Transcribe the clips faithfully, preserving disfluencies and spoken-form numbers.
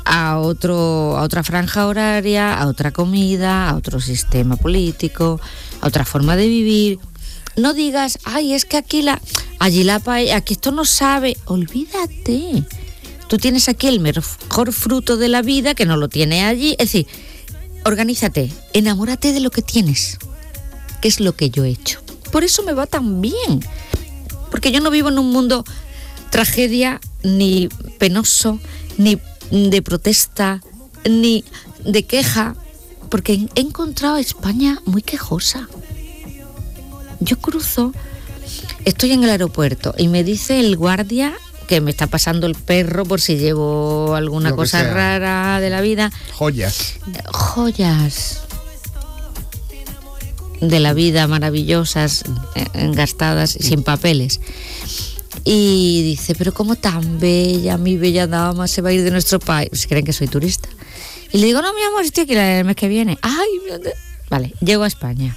a otro, a otra franja horaria, a otra comida, a otro sistema político, a otra forma de vivir. No digas, ay, es que aquí la, allí la paella, aquí esto no sabe. Olvídate. Tú tienes aquí el mejor fruto de la vida que no lo tiene allí. Es decir, organízate, enamórate de lo que tienes, que es lo que yo he hecho. Por eso me va tan bien. Porque yo no vivo en un mundo tragedia, ni penoso, ni de protesta, ni de queja, porque he encontrado a España muy quejosa. Yo cruzo, estoy en el aeropuerto y me dice el guardia que me está pasando el perro por si llevo alguna Lo que cosa sea. rara de la vida. Joyas. Joyas de la vida maravillosas, engastadas, sin papeles. Y dice, pero cómo tan bella, mi bella dama se va a ir de nuestro país. Se creen que soy turista. Y le digo, no, mi amor, estoy aquí el mes que viene. Ay, vale, llego a España.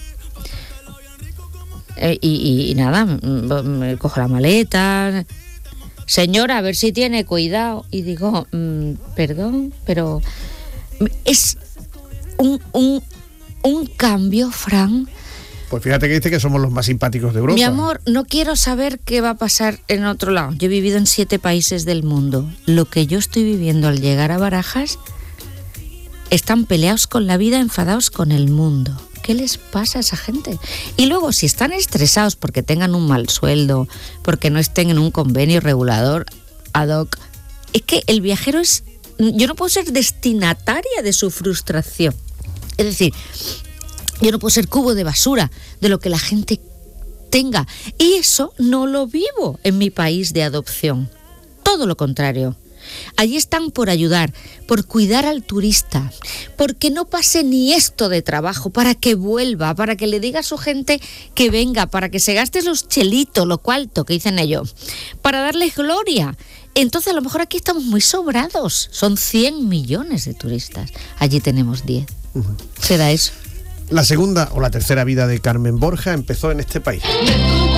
Eh, y, y, y nada, me, me cojo la maleta. Señora, a ver si tiene cuidado. Y digo, mmm, perdón, pero es un, un, un cambio, Fran. Pues fíjate que dice que somos los más simpáticos de Europa. Mi amor, no quiero saber qué va a pasar en otro lado. Yo he vivido en siete países del mundo. Lo que yo estoy viviendo al llegar a Barajas, están peleados con la vida, enfadados con el mundo. ¿Qué les pasa a esa gente? Y luego, si están estresados porque tengan un mal sueldo, porque no estén en un convenio regulador ad hoc, es que el viajero es... Yo no puedo ser destinataria de su frustración. Es decir, yo no puedo ser cubo de basura de lo que la gente tenga. Y eso no lo vivo en mi país de adopción. Todo lo contrario. Allí están por ayudar, por cuidar al turista, porque no pase ni esto de trabajo, para que vuelva, para que le diga a su gente que venga, para que se gaste los chelitos, lo cuarto que dicen ellos, para darles gloria. Entonces a lo mejor aquí estamos muy sobrados. Son cien millones de turistas. Allí tenemos diez. Uh-huh. ¿Será eso? La segunda o la tercera vida de Carmen Borja empezó en este país.